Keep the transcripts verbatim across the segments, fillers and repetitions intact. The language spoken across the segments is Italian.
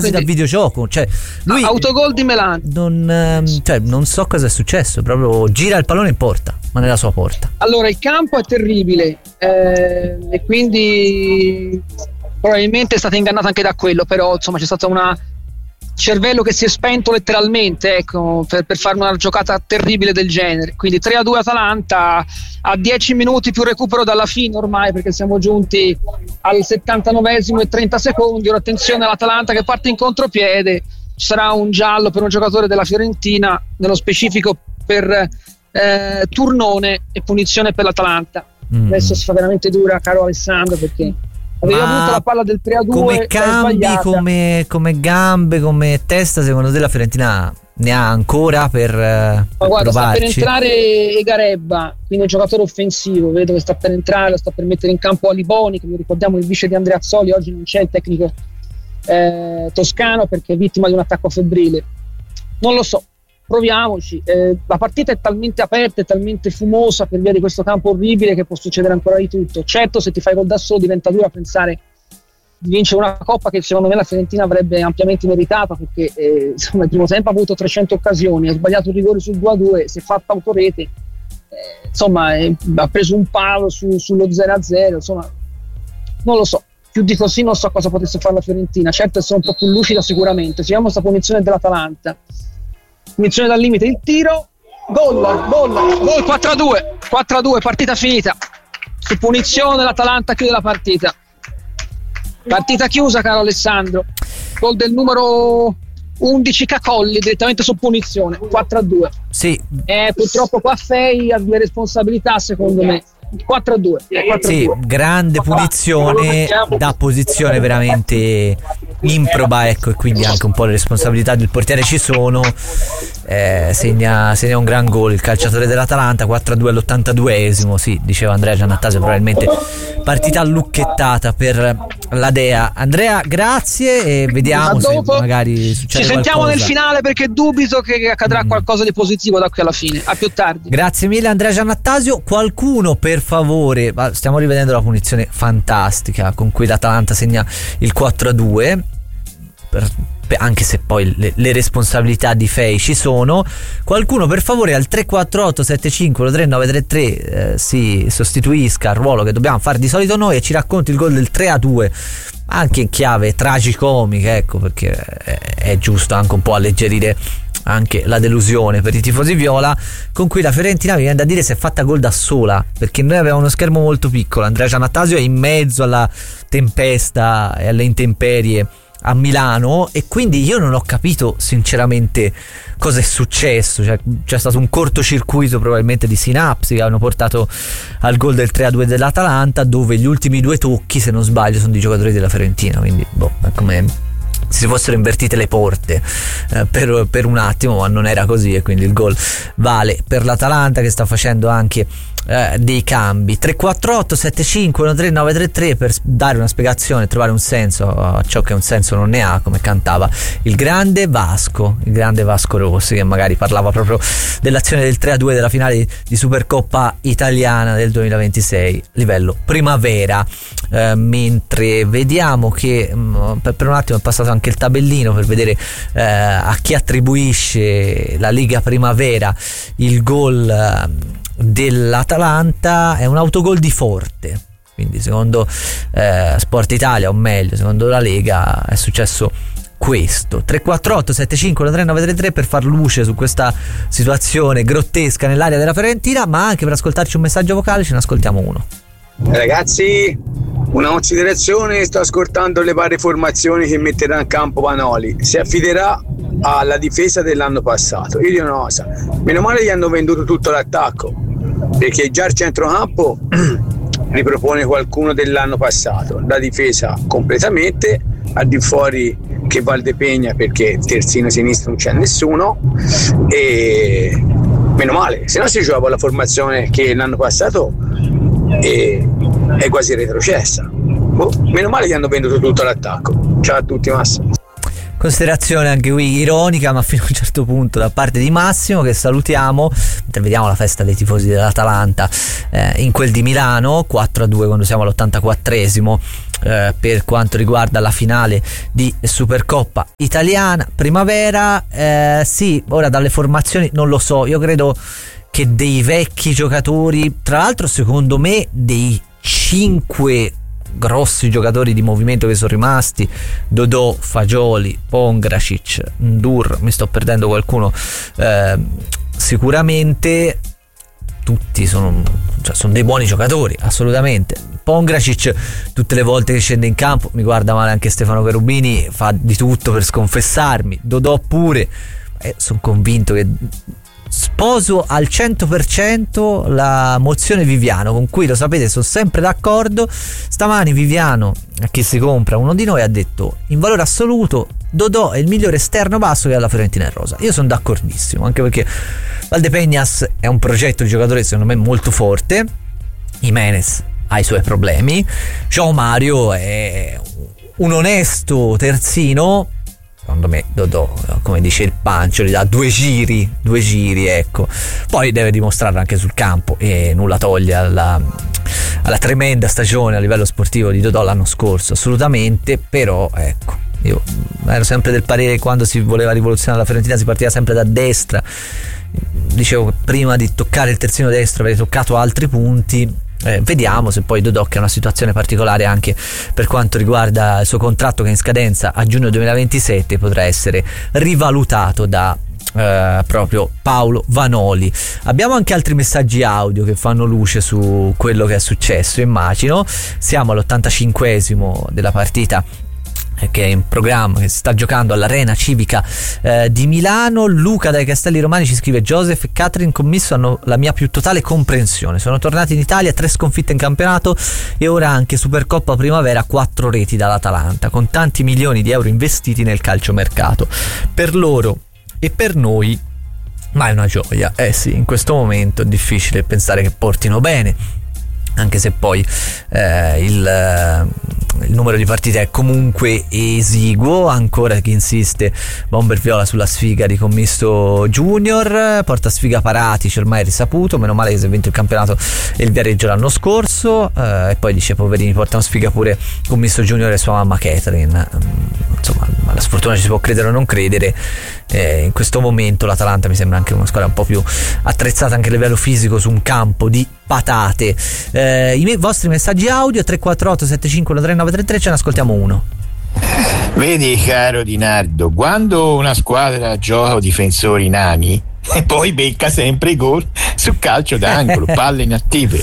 quasi da videogioco, cioè lui autogol di Melan. Non, cioè, non so cosa è successo, proprio gira il pallone in porta, ma nella sua porta. Allora il campo è terribile eh, e quindi probabilmente è stata ingannata anche da quello, però insomma c'è stata una cervello che si è spento letteralmente, ecco, per, per fare una giocata terribile del genere. Quindi tre a due Atalanta, a dieci minuti più recupero dalla fine ormai, perché siamo giunti al settantanovesimo e trenta secondi. Ora attenzione all'Atalanta che parte in contropiede, ci sarà un giallo per un giocatore della Fiorentina, nello specifico per eh, Turnone, e punizione per l'Atalanta. mm. Adesso si fa veramente dura, caro Alessandro, perché aveva Ma avuto la palla del tre a due, come cambi, come, come gambe, come testa, secondo te la Fiorentina ne ha ancora per eh, ma guarda, sta per provarci? entrare Egarebba, quindi un giocatore offensivo, vedo che sta per entrare, lo sta per mettere in campo Aliboni, che mi ricordiamo il vice di Andreazzoli. Oggi non c'è il tecnico eh, toscano perché è vittima di un attacco febbrile. Non lo so, proviamoci. Eh, la partita è talmente aperta e talmente fumosa per via di questo campo orribile che può succedere ancora di tutto. Certo, se ti fai gol da solo diventa dura pensare di vincere una coppa che secondo me la Fiorentina avrebbe ampiamente meritato, perché eh, insomma il primo tempo ha avuto trecento occasioni, ha sbagliato il rigore sul due a due, si è fatta autorete, eh, insomma eh, ha preso un palo su, sullo zero a zero, insomma non lo so, più di così non so cosa potesse fare la Fiorentina. Certo, essere un po' più lucida sicuramente. Ci vediamo sta punizione dell'Atalanta, punizione dal limite, il tiro, gol, gol, gol, quattro a due, quattro a due, partita finita. Su punizione l'Atalanta chiude la partita. Partita chiusa, caro Alessandro. Gol del numero undici Cacolli direttamente su punizione, quattro a due. Sì. Eh, purtroppo qua Fei ha delle responsabilità secondo me. quattro a due. Sì, grande punizione da posizione veramente improba, ecco, e quindi anche un po' le responsabilità del portiere ci sono. Eh, segna, segna un gran gol il calciatore dell'Atalanta, quattro a due all'ottantaduesimo. Sì, diceva Andrea Giannattasio, probabilmente partita lucchettata per la Dea. Andrea, grazie, e vediamo se magari succede ci sentiamo qualcosa nel finale, perché dubito che accadrà mm. qualcosa di positivo da qui alla fine. A più tardi. Grazie mille Andrea Giannattasio. Qualcuno per favore, stiamo rivedendo la punizione fantastica con cui l'Atalanta segna il quattro a due, per, per, anche se poi le, le responsabilità di Fei ci sono. Qualcuno per favore al tre quattro otto sette cinque tre nove tre tre eh, si sostituisca al ruolo che dobbiamo fare di solito noi e ci racconti il gol del tre a due, anche in chiave tragicomica, ecco, perché è, è giusto anche un po' alleggerire anche la delusione per i tifosi viola, con cui la Fiorentina, mi viene da dire, si è fatta gol da sola, perché noi avevamo uno schermo molto piccolo. Andrea Giannattasio è in mezzo alla tempesta e alle intemperie a Milano, e quindi io non ho capito sinceramente cosa è successo. Cioè, c'è stato un cortocircuito probabilmente di sinapsi che hanno portato al gol del tre a due dell'Atalanta, dove gli ultimi due tocchi, se non sbaglio, sono di giocatori della Fiorentina, quindi boh, è come si fossero invertite le porte eh, per, per un attimo, ma non era così, e quindi il gol vale per l'Atalanta, che sta facendo anche eh, dei cambi. Tre quattro otto sette cinque tre nove tre tre per dare una spiegazione, trovare un senso a ciò che un senso non ne ha, come cantava il grande Vasco, il grande Vasco Rossi, che magari parlava proprio dell'azione del tre a due della finale di Supercoppa italiana del duemilaventisei, livello primavera. Eh, mentre vediamo che mh, per, per un attimo è passato anche il tabellino per vedere eh, a chi attribuisce la Liga Primavera il gol eh, dell'Atalanta. È un autogol di Forte, quindi secondo eh, Sport Italia, o meglio secondo la Lega, è successo questo. Tre quattro otto sette cinque tre nove tre tre per far luce su questa situazione grottesca nell'area della Fiorentina, ma anche per ascoltarci un messaggio vocale. Ce ne ascoltiamo uno. Ragazzi, una considerazione: sto ascoltando le varie formazioni che metterà in campo Vanoli. Si affiderà alla difesa dell'anno passato. Io dico una cosa: meno male gli hanno venduto tutto l'attacco, perché già il centrocampo ripropone qualcuno dell'anno passato, la difesa completamente, al di fuori che Valdepegna, perché terzino sinistro non c'è nessuno, e meno male, se no si giocava con la formazione che l'anno passato e è quasi retrocessa. Boh, meno male che hanno venduto tutto l'attacco. Ciao a tutti, Massimo. Considerazione anche qui ironica, ma fino a un certo punto, da parte di Massimo, che salutiamo mentre vediamo la festa dei tifosi dell'Atalanta eh, in quel di Milano. Quattro a due quando siamo all'ottantaquattresimo. eh, per quanto riguarda la finale di Supercoppa italiana primavera. Eh, sì, ora dalle formazioni non lo so, io credo che dei vecchi giocatori, tra l'altro secondo me dei cinque grossi giocatori di movimento che sono rimasti, Dodò, Fagioli, Pongracic, Ndur, mi sto perdendo qualcuno, eh, sicuramente tutti sono, cioè, sono dei buoni giocatori, assolutamente. Pongracic tutte le volte che scende in campo, mi guarda male anche Stefano Cherubini, fa di tutto per sconfessarmi. Dodò pure, eh, sono convinto che sposo al cento per cento la mozione Viviano, con cui, lo sapete, sono sempre d'accordo. Stamani Viviano, a chi si compra uno di noi, ha detto in valore assoluto Dodò è il migliore esterno basso che ha la Fiorentina in rosa. Io sono d'accordissimo, anche perché Valdepeñas è un progetto di giocatore secondo me molto forte, Jimenez ha i suoi problemi, João Mario è un onesto terzino. Secondo me Dodò, come dice il Pancio, gli dà due giri, due giri, ecco. Poi deve dimostrarlo anche sul campo, e nulla toglie alla, alla tremenda stagione a livello sportivo di Dodò l'anno scorso, assolutamente. Però ecco, io ero sempre del parere che quando si voleva rivoluzionare la Fiorentina si partiva sempre da destra. Dicevo che prima di toccare il terzino destro avrei toccato altri punti. Eh, vediamo se poi Dodò, che è una situazione particolare anche per quanto riguarda il suo contratto che è in scadenza a giugno duemilaventisette, potrà essere rivalutato da eh, proprio Paolo Vanoli. Abbiamo anche altri messaggi audio che fanno luce su quello che è successo, immagino. Siamo all'ottantacinquesimo della partita che è in programma, che si sta giocando all'Arena Civica eh, di Milano. Luca dai Castelli Romani ci scrive: Joseph e Catherine Commisso hanno la mia più totale comprensione, sono tornati in Italia, tre sconfitte in campionato e ora anche Supercoppa primavera, quattro reti dall'Atalanta, con tanti milioni di euro investiti nel calciomercato. Per loro e per noi, ma è una gioia. Eh sì, in questo momento è difficile pensare che portino bene, anche se poi eh, il, il numero di partite è comunque esiguo. Ancora chi insiste, Bomber Viola sulla sfiga di Commisto Junior, porta sfiga Paratici, ormai è risaputo, meno male che si è vinto il campionato e il Viareggio l'anno scorso, eh, e poi dice poverini, portano sfiga pure Commisto Junior e sua mamma Catherine. Insomma, alla sfortuna ci si può credere o non credere. Eh, in questo momento l'Atalanta mi sembra anche una squadra un po' più attrezzata anche a livello fisico su un campo di patate. Eh, i miei, vostri messaggi audio tre quattro otto sette cinque uno tre nove tre tre, ce ne ascoltiamo uno. Vedi, caro Dinardo, quando una squadra gioca difensori nani e poi becca sempre i gol su calcio d'angolo, palle inattive.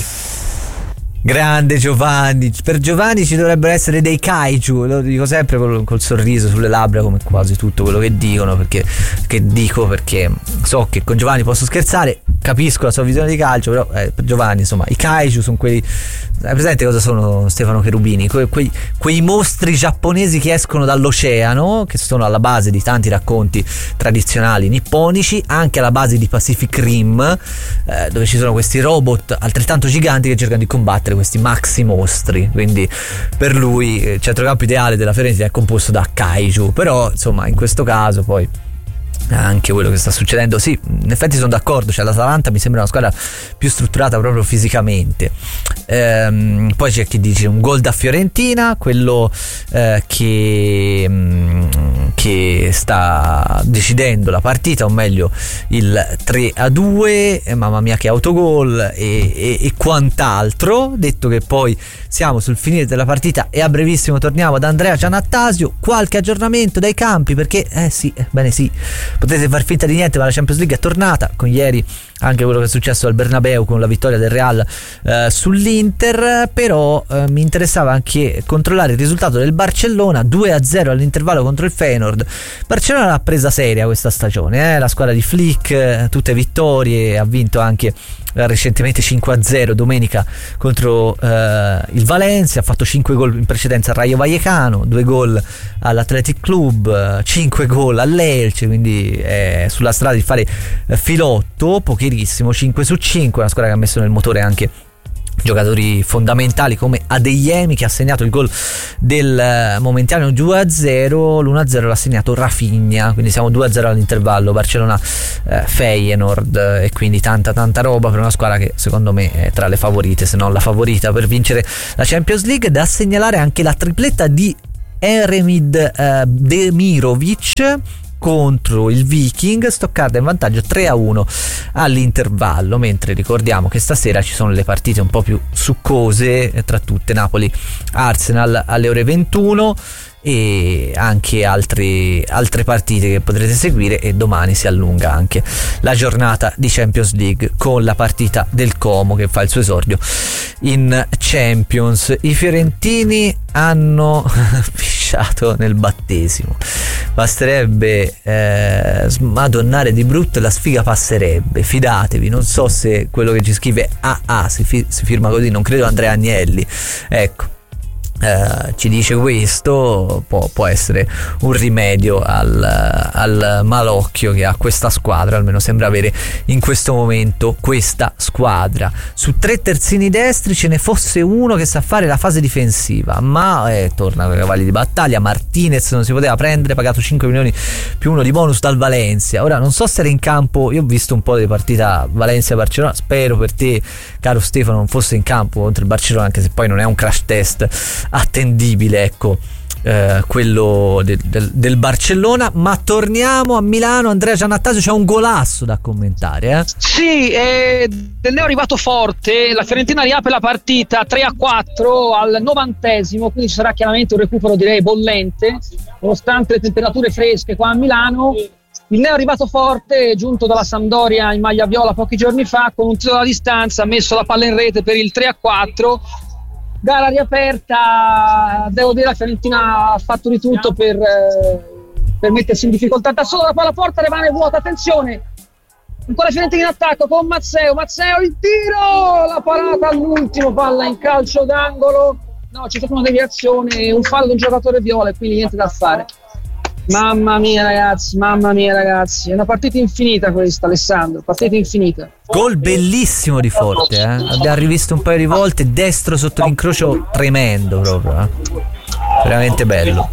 Grande Giovanni, per Giovanni ci dovrebbero essere dei kaiju, lo dico sempre col, col sorriso sulle labbra, come quasi tutto quello che dicono, perché che dico perché so che con Giovanni posso scherzare, capisco la sua visione di calcio, però eh, per Giovanni insomma i kaiju sono quelli, hai presente cosa sono, Stefano Cherubini? Que, quei, quei mostri giapponesi che escono dall'oceano, che sono alla base di tanti racconti tradizionali nipponici, anche alla base di Pacific Rim, eh, dove ci sono questi robot altrettanto giganti che cercano di combattere questi maxi mostri. Quindi per lui il centrocampo ideale della Fiorentina è composto da kaiju. Però insomma in questo caso poi anche quello che sta succedendo, sì, in effetti sono d'accordo, cioè l'Atalanta mi sembra una squadra più strutturata proprio fisicamente. Ehm, poi c'è chi dice un gol da Fiorentina, quello eh, che, mh, che sta decidendo la partita, o meglio il tre a due, eh, mamma mia che autogol e, e, e quant'altro. Detto che poi siamo sul finire della partita e a brevissimo torniamo ad Andrea Giannattasio. Qualche aggiornamento dai campi, perché eh sì, bene sì, potete far finta di niente, ma la Champions League è tornata, con ieri anche quello che è successo al Bernabeu con la vittoria del Real eh, sull'Inter. Però eh, mi interessava anche controllare il risultato del Barcellona, due a zero all'intervallo contro il Feyenoord. Barcellona l'ha presa seria questa stagione, eh? La squadra di Flick, eh, tutte vittorie, ha vinto anche eh, recentemente cinque a zero domenica contro eh, il Valencia, ha fatto cinque gol in precedenza al Rayo Vallecano, due gol all'Athletic Club, cinque gol all'Elche, quindi è sulla strada di fare eh, filotto, pochissimo, cinque su cinque, una squadra che ha messo nel motore anche giocatori fondamentali come Adeyemi, che ha segnato il gol del momentaneo due a zero. l'uno a zero l'ha segnato Rafinha, quindi siamo due a zero all'intervallo. Barcellona eh, Feyenoord, e quindi tanta tanta roba per una squadra che secondo me è tra le favorite, se non la favorita per vincere la Champions League. Da segnalare anche la tripletta di Eremid eh, Demirovic contro il Viking. Stoccarda in vantaggio tre a uno all'intervallo, mentre ricordiamo che stasera ci sono le partite un po' più succose, tra tutte Napoli Arsenal alle ore ventuno, e anche altre, altre partite che potrete seguire, e domani si allunga anche la giornata di Champions League con la partita del Como che fa il suo esordio in Champions. I fiorentini hanno fisciato nel battesimo, basterebbe eh, smadonnare di brutto e la sfiga passerebbe, fidatevi. Non so se quello che ci scrive A A si, fi- si firma così, non credo Andrea Agnelli, ecco. Uh, ci dice questo, può, può essere un rimedio al, al malocchio che ha questa squadra, almeno sembra avere in questo momento questa squadra. Su tre terzini destri ce ne fosse uno che sa fare la fase difensiva, ma eh, torna con i cavalli di battaglia. Martinez non si poteva prendere, pagato cinque milioni più uno di bonus dal Valencia. Ora non so se era in campo, io ho visto un po' di partita Valencia-Barcellona, spero per te caro Stefano non fosse in campo contro il Barcellona, anche se poi non è un crash test attendibile, ecco, eh, quello del, del, del Barcellona. Ma torniamo a Milano. Andrea Giannattasio, c'è un golasso da commentare, eh? Sì, eh, del neo arrivato forte, la Fiorentina riapre la partita tre a quattro al novantesimo, quindi ci sarà chiaramente un recupero direi bollente, nonostante le temperature fresche qua a Milano. Il neo arrivato forte, giunto dalla Sampdoria in maglia viola pochi giorni fa, con un tiro alla distanza, ha messo la palla in rete per il tre a quattro. Gara riaperta, devo dire la Fiorentina ha fatto di tutto per, eh, per mettersi in difficoltà da solo. La palla porta, rimane vuota, attenzione, ancora Fiorentina in attacco con Mazzeo, Mazzeo il tiro, la parata all'ultimo, palla in calcio d'angolo, no, c'è stata una deviazione, un fallo di un giocatore viola e quindi niente da fare. Mamma mia ragazzi, mamma mia ragazzi, è una partita infinita questa, Alessandro, partita infinita. Gol bellissimo di Forte, eh? Abbiamo rivisto un paio di volte, destro sotto l'incrocio, tremendo proprio, eh? Veramente bello.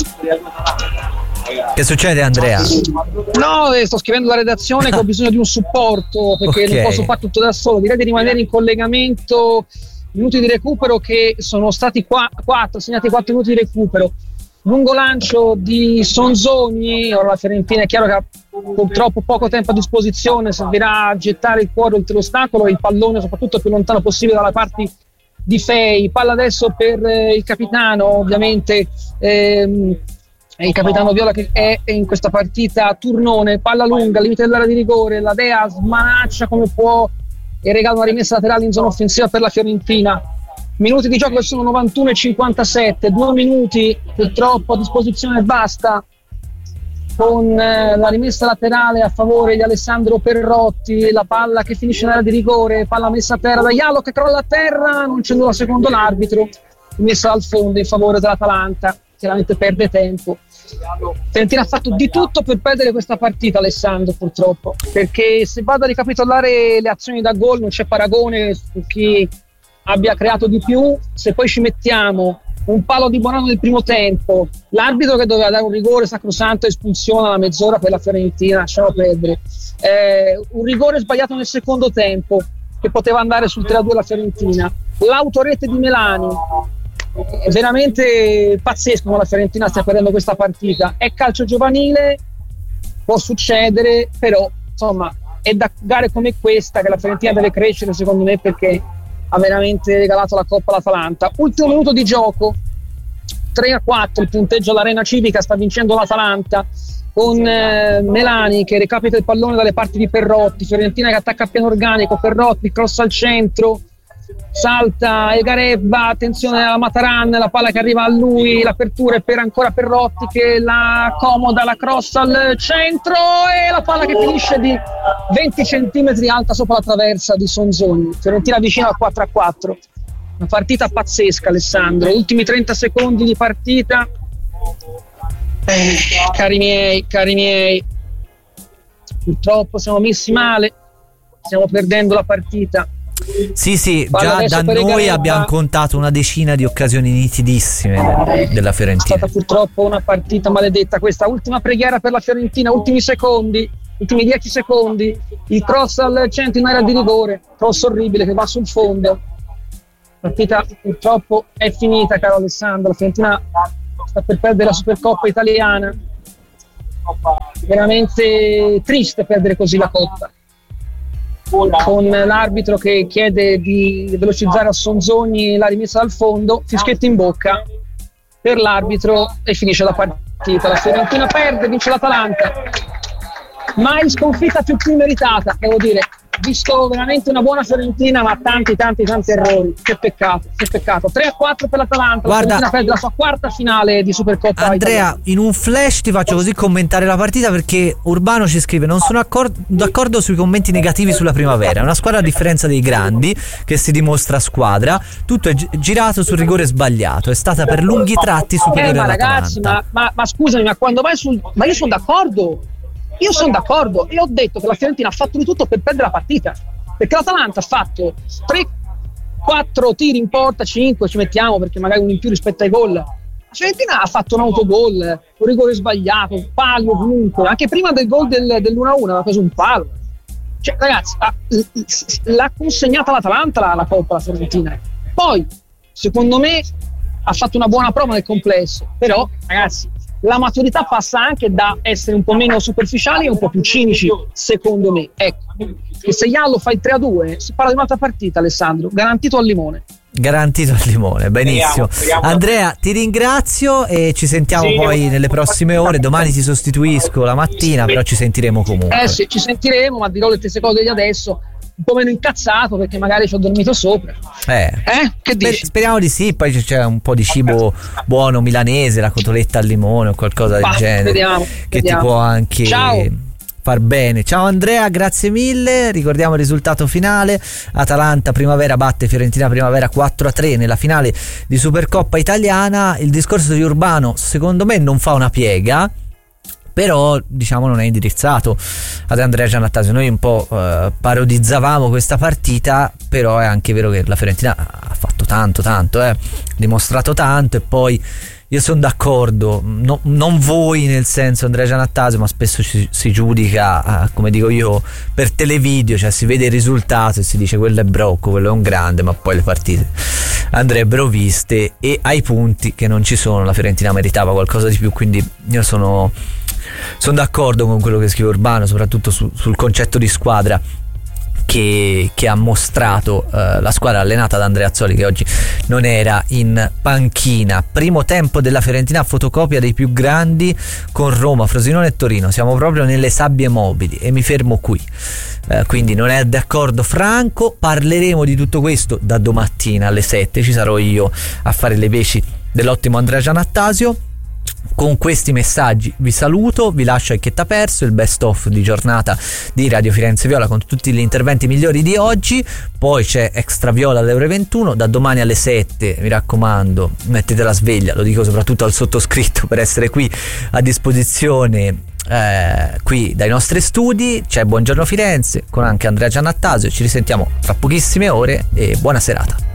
Che succede, Andrea? No, sto scrivendo la redazione che ho bisogno di un supporto, perché okay, non posso fare tutto da solo, direi di rimanere in collegamento. Minuti di recupero che sono stati qua, quattro, segnati quattro minuti di recupero. Lungo lancio di Sonzogni. Ora la Fiorentina è chiaro che ha purtroppo poco tempo a disposizione, servirà a gettare il cuore oltre l'ostacolo e il pallone soprattutto più lontano possibile dalla parte di Fei. Palla adesso per eh, il capitano, ovviamente ehm, è il capitano Viola che è in questa partita turnone. Palla lunga, limite dell'area di rigore, la Dea smanaccia come può e regala una rimessa laterale in zona offensiva per la Fiorentina. Minuti di gioco che sono novantuno e cinquantasette, due minuti purtroppo a disposizione, basta, con eh, la rimessa laterale a favore di Alessandro Perrotti, la palla che finisce in area di rigore, palla messa a terra da Ialo che crolla a terra, non c'è nulla secondo l'arbitro, messa dal fondo in favore dell'Atalanta, chiaramente perde tempo. Fiorentina ha fatto di tutto per perdere questa partita, Alessandro, purtroppo, perché se vado a ricapitolare le azioni da gol non c'è paragone su chi abbia creato di più. Se poi ci mettiamo un palo di Bonanno nel primo tempo, l'arbitro che doveva dare un rigore sacrosanto, espulsione alla mezz'ora per la Fiorentina, lasciamo perdere, eh, un rigore sbagliato nel secondo tempo che poteva andare sul tre a due la Fiorentina, l'autorete di Melani, è veramente pazzesco come la Fiorentina stia perdendo questa partita. È calcio giovanile, può succedere, però insomma è da gare come questa che la Fiorentina deve crescere, secondo me, perché ha veramente regalato la Coppa all'Atalanta. Ultimo minuto di gioco, tre a quattro il punteggio all'Arena Civica, sta vincendo l'Atalanta con eh, Melani che recapita il pallone dalle parti di Perrotti, Fiorentina che attacca a piano organico, Perrotti cross al centro, salta Egarebba, attenzione alla Mataran, la palla che arriva a lui, l'apertura è per ancora Perrotti che la accomoda, la cross al centro e la palla che finisce di venti centimetri alta sopra la traversa di Sonzogni. Fiorentina vicino al quattro a quattro. Una partita pazzesca, Alessandro, ultimi trenta secondi di partita, eh, cari miei, cari miei, purtroppo siamo messi male, stiamo perdendo la partita. Sì, sì, Vado già da noi Garebba. abbiamo contato una decina di occasioni nitidissime de- della È Fiorentina. stata purtroppo una partita maledetta questa. Ultima preghiera per la Fiorentina, ultimi secondi, ultimi dieci secondi, il cross al centro in area di rigore, cross orribile che va sul fondo. La partita purtroppo è finita, caro Alessandro. La Fiorentina sta per perdere la Supercoppa italiana. Veramente triste perdere così la Coppa, con l'arbitro che chiede di velocizzare a Sonzogni la rimessa dal fondo, fischietto in bocca per l'arbitro e finisce la partita. La Fiorentina perde, vince l'Atalanta, mai sconfitta più più meritata, devo dire. Visto veramente una buona Fiorentina, ma tanti tanti tanti errori. Che peccato, che peccato. tre a quattro per l'Atalanta. Guarda, la Fiorentina perde la sua quarta finale di Supercoppa Andrea, italiana. in un flash ti faccio così commentare la partita, perché Urbano ci scrive: non sono accor- d'accordo sui commenti negativi sulla Primavera, è una squadra a differenza dei grandi che si dimostra squadra, tutto è gi- girato sul rigore sbagliato, è stata per lunghi tratti superiore Eh, ma all'Atalanta. ragazzi, ma, ma, ma scusami, ma quando vai sul. Ma io sono d'accordo. Io sono d'accordo e ho detto che la Fiorentina ha fatto di tutto per perdere la partita, perché l'Atalanta ha fatto tre quattro tiri in porta, cinque ci mettiamo perché magari uno in più rispetto ai gol. La Fiorentina ha fatto un autogol, un rigore sbagliato, un palo ovunque, anche prima del gol del, dell'uno a uno aveva preso un palo. Cioè ragazzi, ha, l'ha consegnata l'Atalanta la, la Coppa la Fiorentina. Poi secondo me ha fatto una buona prova nel complesso, però ragazzi, la maturità passa anche da essere un po' meno superficiali e un po' più cinici, secondo me. Ecco, che se Iallo fa il tre a due si parla di un'altra partita, Alessandro, garantito al limone. Garantito al limone, benissimo. Speriamo, speriamo. Andrea, ti ringrazio e ci sentiamo Sì, poi io- nelle prossime ore. Domani ti sostituisco la mattina, però ci sentiremo comunque. Eh sì, ci sentiremo, ma dirò le stesse cose di adesso, un po' meno incazzato perché magari ci ho dormito sopra. Eh. Eh? Che Sper- dici? speriamo di sì. Poi c'è un po' di cibo buono milanese, la cotoletta al limone o qualcosa del Bah, genere, vediamo, che vediamo. ti può anche Ciao. far bene. Ciao Andrea, grazie mille. Ricordiamo il risultato finale: Atalanta Primavera batte Fiorentina Primavera quattro a tre nella finale di Supercoppa italiana. Il discorso di Urbano secondo me non fa una piega, però diciamo non è indirizzato ad Andrea Giannattasio. Noi un po' eh, parodizzavamo questa partita, però è anche vero che la Fiorentina ha fatto tanto tanto, eh, dimostrato tanto. E poi io sono d'accordo, no, non voi nel senso Andrea Giannattasio, ma spesso ci, si giudica, eh, come dico io, per televideo, cioè si vede il risultato e si dice quello è brocco, quello è un grande, ma poi le partite andrebbero viste e ai punti che non ci sono la Fiorentina meritava qualcosa di più. Quindi io sono sono d'accordo con quello che scrive Urbano, soprattutto su, sul concetto di squadra che, che ha mostrato eh, la squadra allenata da Andrea Azzoli, che oggi non era in panchina. Primo tempo della Fiorentina, fotocopia dei più grandi con Roma, Frosinone e Torino. Siamo proprio nelle sabbie mobili e mi fermo qui. Eh, quindi non è d'accordo Franco. Parleremo di tutto questo da domattina alle sette, ci sarò io a fare le veci dell'ottimo Andrea Giannattasio. Con questi messaggi vi saluto, vi lascio a Che t'ha perso, il best of di giornata di Radio Firenze Viola con tutti gli interventi migliori di oggi. Poi c'è Extra Viola alle ore ventuno, da domani alle sette mi raccomando mettete la sveglia, lo dico soprattutto al sottoscritto per essere qui a disposizione eh, qui dai nostri studi. C'è Buongiorno Firenze con anche Andrea Giannattasio, ci risentiamo tra pochissime ore e buona serata.